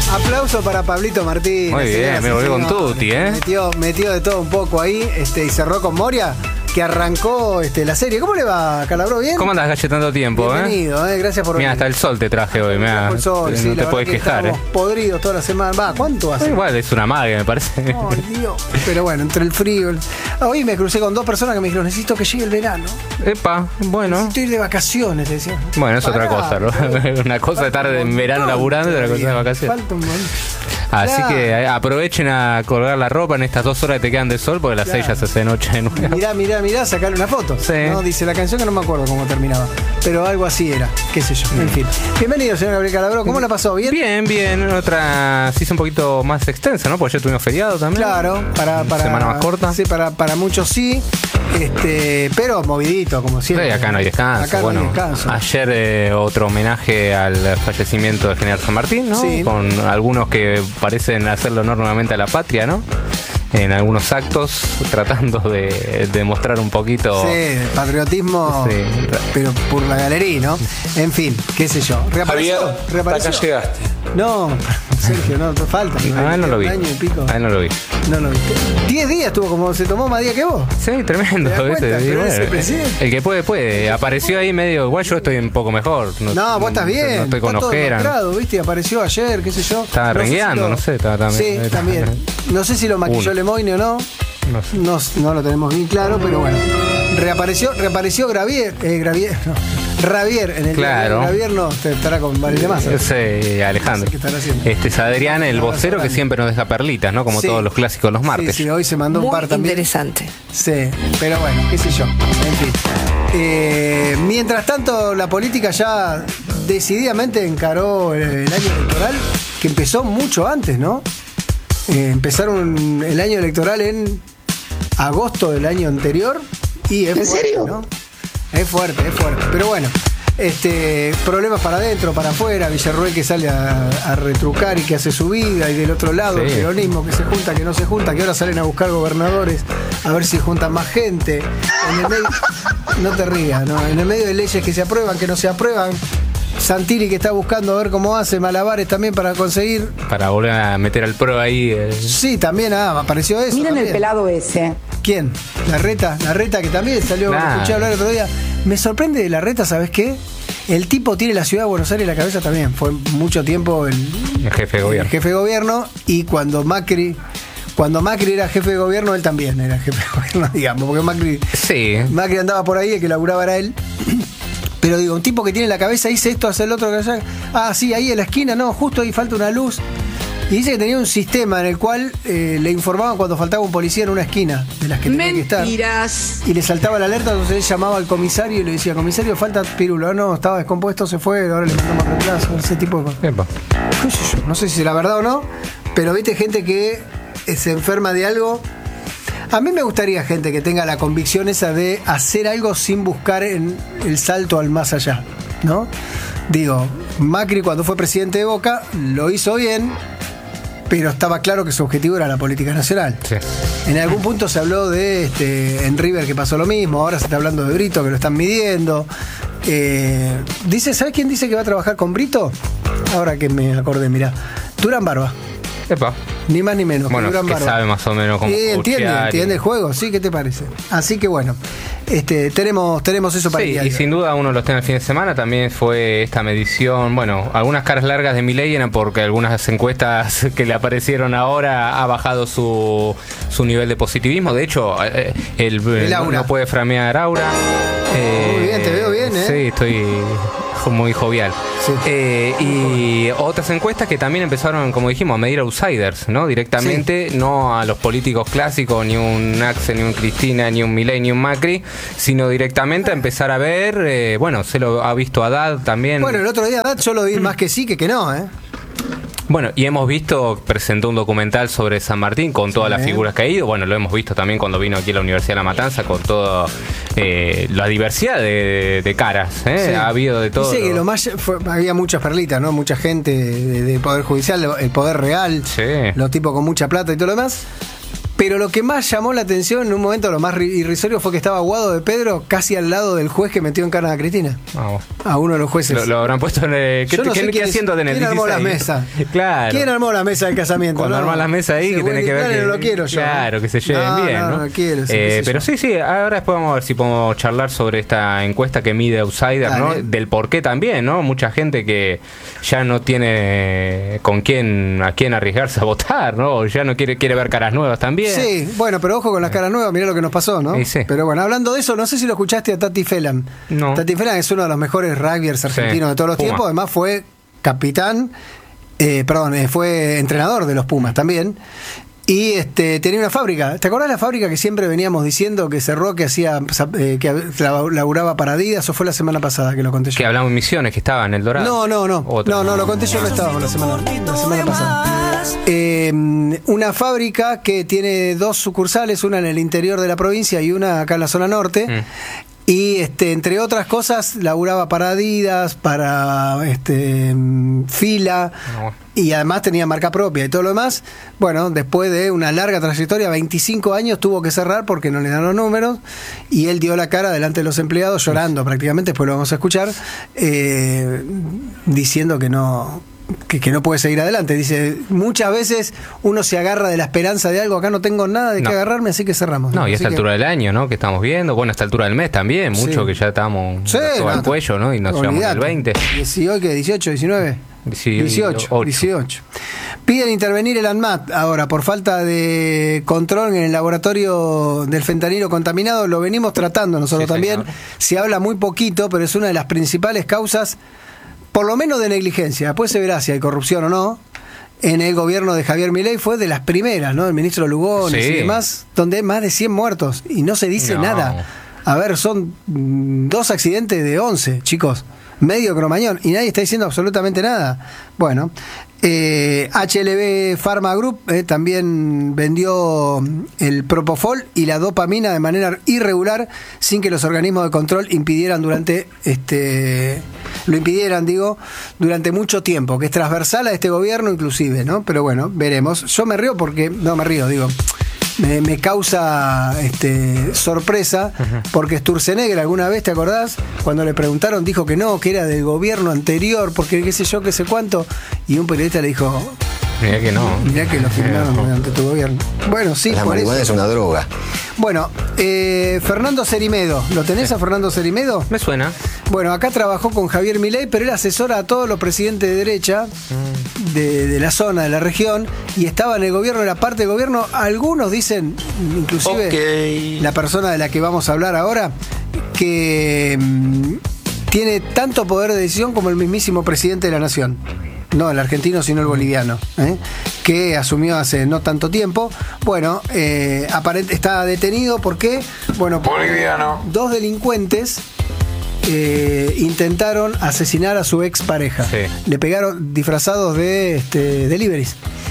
Aplauso para Pablito Martínez. Muy bien, me volví con Tuti, ¿eh? Metió de todo un poco ahí, y cerró con Moria, que arrancó la serie. ¿Cómo le va, Calabró? ¿Bien? ¿Cómo andas, Galle, tanto tiempo? Bienvenido, gracias por venir. Mira, hasta el sol te traje hoy, Por el sol, no sí, te podés quejar, estamos podridos toda la semana. Va, ¿cuánto hace? Igual es una maga, me parece. Ay, Dios. Pero bueno, entre el frío. Hoy me crucé con dos personas que me dijeron, necesito que llegue el verano. Epa, bueno. Necesito ir de vacaciones, te decían. Bueno, es otra cosa, ¿no? Una cosa de estar en verano laburando y otra cosa de vacaciones. Falta un montón. Así Claro. que aprovechen a colgar la ropa en estas 2 horas que te quedan de sol, porque a las Claro. 6 ya se hace noche de nuevo. Mirá, sacarle una foto. Sí. ¿No? Dice la canción que no me acuerdo cómo terminaba. Pero algo así era, qué sé yo. En fin. Bienvenido, señor Gabriel Calabró. ¿Cómo la pasó? ¿Bien? Bien. Otra se hizo un poquito más extensa, ¿no? Porque ayer tuvimos feriado también. Claro, para Semana más corta. Sí, para muchos sí. Pero movidito, como siempre. Sí, acá no hay descanso. Acá no hay descanso. Ayer otro homenaje al fallecimiento del general San Martín, ¿no? Sí. Con algunos que parecen hacerle honor nuevamente a la patria, ¿no? En algunos actos, tratando de demostrar un poquito. Sí, patriotismo, Sí. pero por la galería, ¿no? En fin, qué sé yo. ¿Reapareció? Javier, acá llegaste. No, Sergio, no, falta. No lo vi. Un año y pico. No lo vi. No lo vi. 10 días estuvo, como se tomó más días que vos. Sí, tremendo. ¿Te das ¿viste? cuenta? Y Pero bueno, ese presidente. el que puede. Apareció ahí medio. Igual yo estoy un poco mejor. No, vos estás bien. No estoy con está todo ojera. demostrado, ¿viste? Apareció ayer, qué sé yo. Estaba No sé si rengueando, lo- no sé. Estaba también. Sí, también. No sé si lo maquilló Uno. Lemoyne o no. No sé. No lo tenemos bien claro, pero bueno. Reapareció Gravier en el Claro. Gravier no, estará con Valeria Massa. Sí, Alejandro. No sé qué estará haciendo. Este es Adrián, el vocero que siempre nos deja perlitas, ¿no? Como Sí. todos los clásicos los martes. Sí, hoy se mandó un Muy par también. interesante. Sí, pero bueno, qué sé yo. En fin. Mientras tanto, la política ya decididamente encaró el año electoral, que empezó mucho antes, ¿no? Empezaron el año electoral en agosto del año anterior y es ¿En fuerte, serio? ¿no? Es fuerte. Pero bueno, problemas para adentro, para afuera, Villarruel que sale a retrucar y que hace su vida, y del otro lado el Sí. peronismo que se junta, que no se junta, que ahora salen a buscar gobernadores a ver si juntan más gente. En el medio, no te rías, ¿no? En el medio de leyes que se aprueban, que no se aprueban. Santilli que está buscando a ver cómo hace malabares también para conseguir. Para volver a meter al pro ahí. Sí, también apareció eso. Miren el también. pelado ese. ¿Quién? La Reta que también salió, Claro. escuché hablar el otro día. Me sorprende de la Reta, ¿sabes qué? El tipo tiene la ciudad de Buenos Aires en la cabeza también. Fue mucho tiempo El jefe de gobierno. el jefe de gobierno, y cuando Macri era jefe de gobierno, él también era jefe de gobierno, digamos, porque Macri andaba por ahí, el que laburaba era él. Pero digo, un tipo que tiene la cabeza, dice esto, hace el otro, que allá. Ah, sí, ahí en la esquina, no, justo ahí falta una luz. Y dice que tenía un sistema en el cual le informaban cuando faltaba un policía en una esquina de las que tenía que estar. Mentiras. Y le saltaba la alerta, entonces él llamaba al comisario y le decía, comisario, falta pirulo. No, estaba descompuesto, se fue, ahora le mandamos reemplazo, ese tipo de cosas. Epa. ¿Qué sé yo? No sé si es la verdad o no, pero viste gente que se enferma de algo. A mí me gustaría gente que tenga la convicción esa de hacer algo sin buscar en el salto al más allá, ¿no? Digo, Macri cuando fue presidente de Boca lo hizo bien, pero estaba claro que su objetivo era la política nacional. Sí. En algún punto se habló de en River que pasó lo mismo, ahora se está hablando de Brito que lo están midiendo. ¿Sabes quién dice que va a trabajar con Brito? Ahora que me acordé, mirá. Durán Barba. Epa. Ni más ni menos. Bueno, Durán que Barba. sabe más o menos cómo entiende el juego, ¿sí? ¿Qué te parece? Así que bueno, tenemos eso para el Sí, diario. y sin duda uno de los temas del fin de semana también fue esta medición. Bueno, algunas caras largas de Milei eran porque algunas encuestas que le aparecieron ahora ha bajado su nivel de positivismo. De hecho, El aura. no puede framear aura. Muy bien, te veo bien, ¿eh? Sí, estoy muy jovial. Sí. Y otras encuestas que también empezaron, como dijimos, a medir outsiders, ¿no? Directamente, no a los políticos clásicos, ni un Axel, ni un Cristina, ni un Milei, ni un Macri, sino directamente a empezar a ver, se lo ha visto Haddad también. Bueno, el otro día Haddad yo lo vi más que sí que no, ¿eh? Bueno, y hemos visto, presentó un documental sobre San Martín con todas las figuras que ha ido. Bueno, lo hemos visto también cuando vino aquí a la Universidad de La Matanza con toda la diversidad de caras. Sí. Ha habido de todo. Dice que había muchas perlitas, ¿no? Mucha gente de Poder Judicial, el Poder Real, Sí. los tipos con mucha plata y todo lo demás. Pero lo que más llamó la atención en un momento, lo más irrisorio, fue que estaba Guado de Pedro casi al lado del juez que metió en cana a Cristina. A uno de los jueces. Lo habrán puesto en el... ¿Qué haciendo en el 16? ¿Quién armó las mesas? Claro. ¿Quién armó la mesa del casamiento? Cuando arman las mesas ahí, que tenés que ver que... No lo quiero yo. Claro, que se lleven bien, ¿no? No quiero. Pero sí, ahora después vamos a ver si podemos charlar sobre esta encuesta que mide Outsider, ¿no? Del por qué también, ¿no? Mucha gente que ya no tiene a quién arriesgarse a votar, ¿no? O ya no quiere ver caras nuevas también. Sí, bueno, pero ojo con las caras nuevas, mirá lo que nos pasó, ¿no? Sí. Pero bueno, hablando de eso, no sé si lo escuchaste a Tati Felan. No. Tati Felan es uno de los mejores rugbyers argentinos de todos los tiempos, además fue capitán, fue entrenador de los Pumas también. Y tenía una fábrica. ¿Te acordás de la fábrica que siempre veníamos diciendo que cerró, que hacía que laburaba para Adidas? ¿O fue la semana pasada que lo conté yo? Que hablamos en Misiones, que estaba en El Dorado. No, lo conté yo, no estaba la semana pasada. Una fábrica que tiene 2 sucursales, una en el interior de la provincia y una acá en la zona norte. Y entre otras cosas laburaba para Adidas, para Fila, y además tenía marca propia y todo lo demás. Bueno, después de una larga trayectoria, 25 años, tuvo que cerrar porque no le dan los números, y él dio la cara delante de los empleados llorando prácticamente, después lo vamos a escuchar, diciendo que no puede seguir adelante. Dice, muchas veces uno se agarra de la esperanza de algo, acá no tengo nada de qué agarrarme, así que cerramos. No, y a esta altura del año, ¿no? Que estamos viendo, bueno, a esta altura del mes también, mucho que ya estamos al cuello, ¿no? Y nos llevamos al 20. ¿18 qué? ¿18, 19? 18. Piden intervenir el ANMAT ahora por falta de control en el laboratorio del fentanilo contaminado. Lo venimos tratando nosotros también. Se habla muy poquito, pero es una de las principales causas, por lo menos de negligencia. Después se verá si hay corrupción o no. En el gobierno de Javier Milei fue de las primeras, ¿no? El ministro Lugones y demás, donde hay más de 100 muertos y no se dice nada. A ver, son 2 accidentes de 11, chicos. Medio cromañón, y nadie está diciendo absolutamente nada. Bueno, HLB Pharma Group también vendió el Propofol y la dopamina de manera irregular, sin que los organismos de control impidieran durante mucho tiempo, que es transversal a este gobierno inclusive, ¿no? Pero bueno, veremos. Yo me río porque, me causa sorpresa, porque Sturzenegger alguna vez, ¿te acordás? Cuando le preguntaron dijo que no, que era del gobierno anterior, porque qué sé yo, qué sé cuánto, y un periodista le dijo, mirá que no. Mirá que lo firmaron durante tu gobierno. Bueno, sí, la marihuana es una droga. Bueno, Fernando Cerimedo, ¿lo tenés a Fernando Cerimedo? Me suena. Bueno, acá trabajó con Javier Milei, pero él asesora a todos los presidentes de derecha de la zona, de la región, y estaba en el gobierno, era parte del gobierno. Algunos dicen, inclusive la persona de la que vamos a hablar ahora, que tiene tanto poder de decisión como el mismísimo presidente de la nación. No el argentino, sino el boliviano, que asumió hace no tanto tiempo. Bueno, está detenido porque, boliviano. 2 delincuentes intentaron asesinar a su expareja. Sí. Le pegaron disfrazados de deliveries.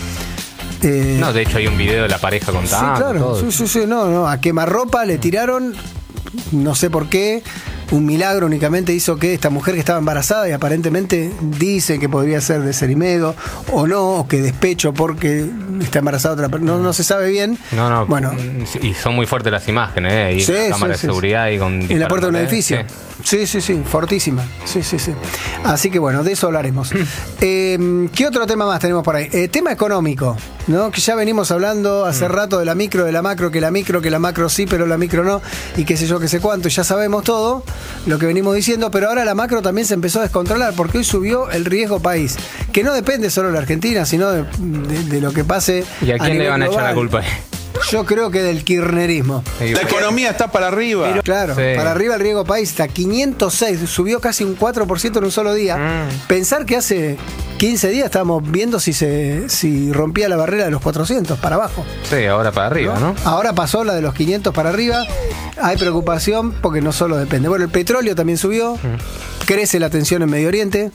No, de hecho hay un video de la pareja contando. Sí, claro. Todo. Sí, a quemarropa le tiraron, no sé por qué. Un milagro únicamente hizo que esta mujer que estaba embarazada, y aparentemente dice que podría ser de Cerimedo o no, o que despecho porque está embarazada otra persona, no se sabe bien. No, bueno, y son muy fuertes las imágenes, y cámaras de seguridad y con en la puerta de un edificio. Sí, fortísima. Sí. Así que bueno, de eso hablaremos. ¿Qué otro tema más tenemos por ahí? Tema económico, ¿no? Que ya venimos hablando hace rato de la micro, de la macro, que la macro sí, pero la micro no, y qué sé yo, qué sé cuánto, ya sabemos todo lo que venimos diciendo, pero ahora la macro también se empezó a descontrolar, porque hoy subió el riesgo país, que no depende solo de la Argentina, sino de lo que pase. ¿Y a quién le van a echar la culpa? Yo creo que del kirchnerismo. La economía está para arriba. Pero, claro, para arriba el riesgo país está 506, subió casi un 4% en un solo día. Pensar que hace 15 días estábamos viendo si rompía la barrera de los 400 para abajo. Sí, ahora para arriba, ¿no? Ahora pasó la de los 500 para arriba. Hay preocupación porque no solo depende. Bueno, el petróleo también subió. Crece la tensión en Medio Oriente.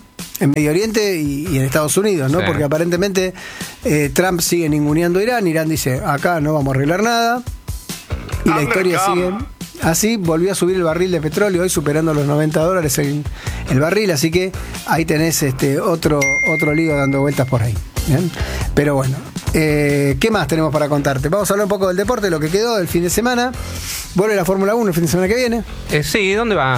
Y en Estados Unidos, ¿no? Sí. Porque aparentemente Trump sigue ninguneando a Irán. Irán dice, acá no vamos a arreglar nada. Y la historia sigue así. Volvió a subir el barril de petróleo, hoy superando los $90 el barril. Así que ahí tenés otro lío dando vueltas por ahí. ¿Bien? Pero bueno, ¿Qué más tenemos para contarte? Vamos a hablar un poco del deporte, lo que quedó del fin de semana. Vuelve la Fórmula 1 el fin de semana que viene. Sí, ¿dónde va?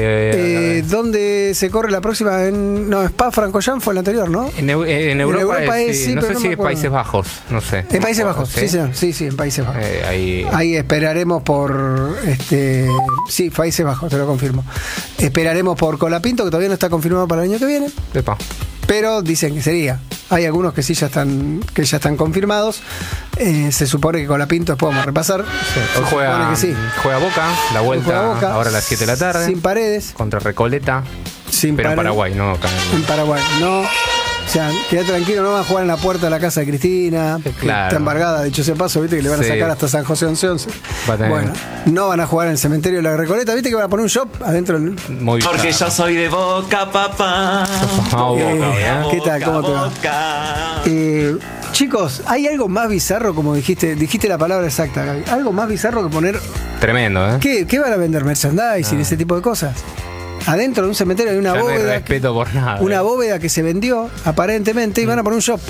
¿Dónde se corre la próxima? Spa-Francorchamps fue el anterior, ¿no? En Europa es, sí, no sé si es Países Bajos, no sé. En Países Bajos, sí, señor. Sí, en Países Bajos. Ahí esperaremos por sí, Países Bajos, te lo confirmo. Esperaremos por Colapinto, que todavía no está confirmado para el año que viene. Epa. Pero dicen que sería. Hay algunos que sí ya están confirmados. Se supone que Colapinto, después vamos a repasar. Sí. Hoy juega Boca, la vuelta ahora a las 7 de la tarde. Sin Paredes. Contra Recoleta. Pero en Paraguay, no acá. En Paraguay, no. O sea, queda tranquilo, no van a jugar en la puerta de la casa de Cristina, claro. Está embargada, dicho ese paso, viste que le van a sacar hasta San José 11. Bueno, no van a jugar en el cementerio de la Recoleta, viste que van a poner un shop adentro del... Muy porque bien. Yo soy de Boca, papá. ¿Qué tal? ¿Cómo te va? Chicos, ¿hay algo más bizarro, como dijiste la palabra exacta, Gaby? ¿Algo más bizarro que poner... Tremendo, ¿Qué van a vender? ¿Merchandising y ese tipo de cosas? Adentro de un cementerio hay una bóveda. No hay respeto por nada. Una bóveda que se vendió, aparentemente, y van a poner un shop.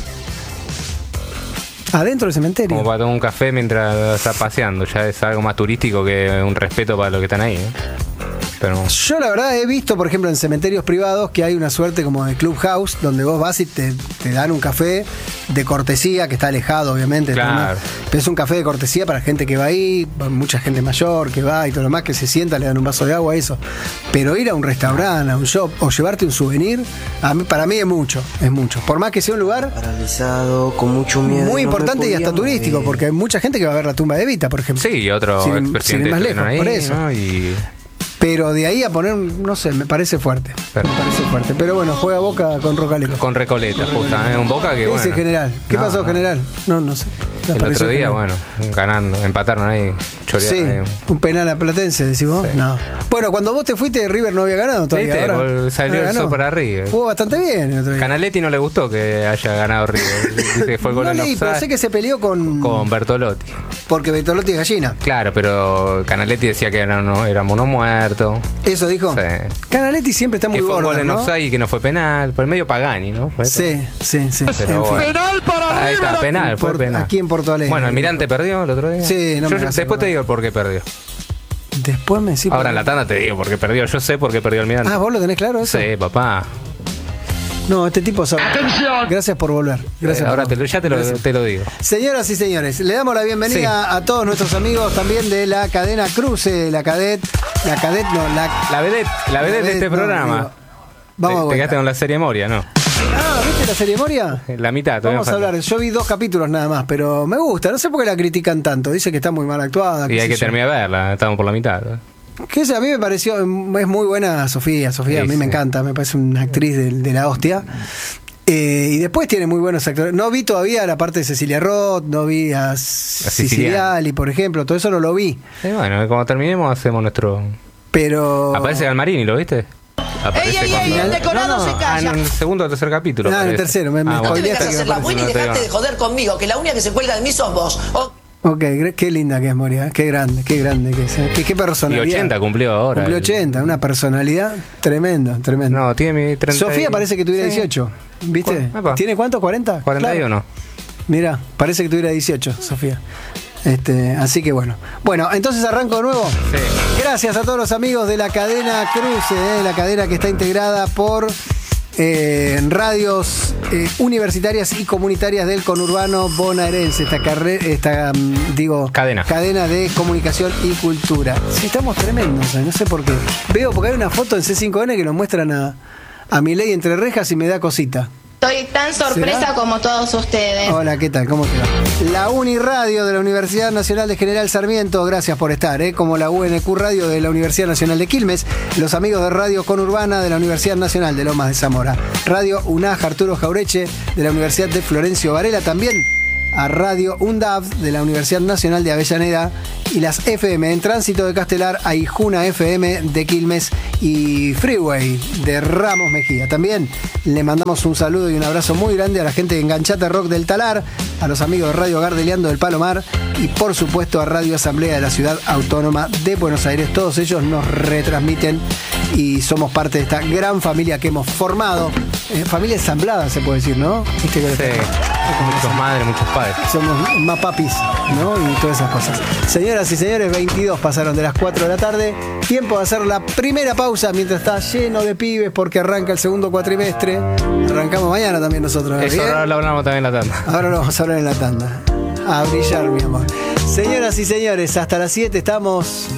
Adentro del cementerio. Como para tomar un café mientras está paseando. Ya es algo más turístico que un respeto para los que están ahí. Pero... Yo la verdad he visto, por ejemplo, en cementerios privados que hay una suerte como de clubhouse donde vos vas y te dan un café de cortesía, que está alejado obviamente, claro. Pero es un café de cortesía para gente que va ahí, mucha gente mayor que va y todo lo más, que se sienta, le dan un vaso de agua, eso. Pero ir a un restaurante, a un shop o llevarte un souvenir, para mí es mucho. Por más que sea un lugar paralizado, con mucho miedo, muy importante y hasta turístico, porque hay mucha gente que va a ver la tumba de Evita, por ejemplo. Sí, y otro expresidente más lejos, ahí, por eso. ¿no? Pero de ahí a poner, no sé, me parece fuerte. Pero bueno, juega Boca con Recoleta. Con Recoleta, justo. Un Boca que, ¿Qué dice General? ¿Qué pasó, General? No sé. El otro día, ganando, empataron ahí. Sí, un penal a Platense, decís vos. Sí. No. Bueno, cuando vos te fuiste, River no había ganado todavía. Ahora salió el sol para River. Jugó bastante bien el otro día. Canaletti no le gustó que haya ganado River. Dice que fue el gol en offside. Pero sé que se peleó con Bertolotti. Porque Bertolotti es gallina. Claro, pero Canaletti decía que era mono muerto. ¿Eso dijo? Sí. Canaletti siempre está muy gordo, que fue gol en offside y que no fue penal. Por el medio Pagani, ¿no? Sí. Pero penal para River. Ahí está, fue penal. Aquí en Porto Alegre. Bueno, Almirante perdió el otro día. Sí, después te digo por qué perdió. Después me decís. Ahora en la tanda te digo por qué perdió. Yo sé por qué perdió Almirante. ¿Vos lo tenés claro eso? Sí, papá. No, este tipo sabe. ¡Atención! Gracias por volver. Ahora te lo digo. Señoras y señores, le damos la bienvenida a todos nuestros amigos también de la cadena Cruce, la vedette de este programa. Vamos te quedaste con la serie Moria, ¿no? ¿Viste la serie Moria? La mitad. Vamos a hablar. Yo vi 2 capítulos nada más, pero me gusta. No sé por qué la critican tanto. Dice que está muy mal actuada. Y hay que terminar de verla. Estamos por la mitad. Que a mí me pareció, es muy buena Sofía, sí, a mí me encanta, me parece una actriz de la hostia. Y después tiene muy buenos actores. No vi todavía la parte de Cecilia Roth, no vi a Siciliali, por ejemplo, todo eso no lo vi. Bueno, cuando terminemos hacemos nuestro... Pero... Aparece Galmarini, ¿lo viste? El decorado se calla. En el segundo o tercer capítulo. En el tercero. No te vengas a hacer la buena y dejate de joder conmigo, que la única que se cuelga de mí sos vos. Ok, qué linda que es Moria, qué grande que es. Qué personalidad. Y 80 cumplió ahora. Cumplió 80, una personalidad tremenda. No, tiene mi 30. Sofía parece que tuviera 18, ¿viste? ¿Tiene cuánto? ¿40? 41. Claro. Mira, parece que tuviera 18, Sofía. Así que bueno. Bueno, entonces arranco de nuevo. Sí. Gracias a todos los amigos de la cadena Cruce, la cadena que está integrada por radios universitarias y comunitarias del conurbano bonaerense, esta cadena de comunicación y cultura. Sí, estamos tremendos, no sé por qué. Veo porque hay una foto en C5N que nos muestran a Milei entre rejas y me da cosita. Estoy tan sorpresa ¿Será? como todos ustedes. Hola, ¿qué tal? ¿Cómo te va? La Uniradio de la Universidad Nacional de General Sarmiento, gracias por estar, como la UNQ Radio de la Universidad Nacional de Quilmes, los amigos de Radio Conurbana de la Universidad Nacional de Lomas de Zamora, Radio UNAJ Arturo Jaureche de la Universidad de Florencio Varela, también a Radio UNDAV de la Universidad Nacional de Avellaneda, y las FM en Tránsito de Castelar, a Ijuna FM de Quilmes y Freeway de Ramos Mejía. También le mandamos un saludo y un abrazo muy grande a la gente de Enganchate Rock del Talar, a los amigos de Radio Gardeliando del Palomar y por supuesto a Radio Asamblea de la Ciudad Autónoma de Buenos Aires. Todos ellos nos retransmiten y somos parte de esta gran familia que hemos formado. Familia ensamblada se puede decir, ¿no? Sí. Muchos madres, muchos padres. Somos más papis, ¿no? Y todas esas cosas. Señoras y señores, 22 pasaron de las 4 de la tarde. Tiempo de hacer la primera pausa mientras está lleno de pibes porque arranca el segundo cuatrimestre. Arrancamos mañana también nosotros. Eso ahora lo hablamos también en la tanda. Ahora lo vamos a hablar en la tanda. A brillar, mi amor. Señoras y señores, hasta las 7 estamos